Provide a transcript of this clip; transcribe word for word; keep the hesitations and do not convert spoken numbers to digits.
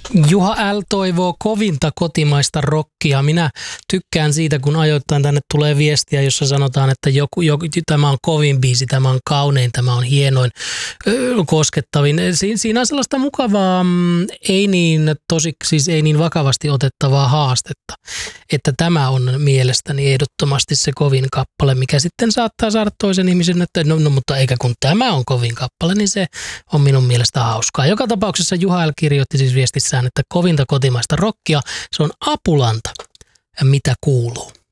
Juha L. toivoo kovinta kotimaista rockia. Minä tykkään siitä, kun ajoittain tänne tulee viestiä, jossa sanotaan, että joku, joku, tämä on kovin biisi, tämä on kaunein, tämä on hienoin, koskettavin. Si- siinä on sellaista mukavaa, ei niin, tosi, siis ei niin vakavasti otettavaa haastetta, että tämä on mielestäni ehdottomasti se kovin kappale, mikä sitten saattaa saada toisen ihmisen, että no, no mutta eikä kun tämä on kovin kappale, niin se on minun mielestä hauskaa. Joka tapauksessa Juha L. kirjoitti siis viestissään, että kovinta kotimaista rockia, se on Apulanta. Ja mitä kuuluu?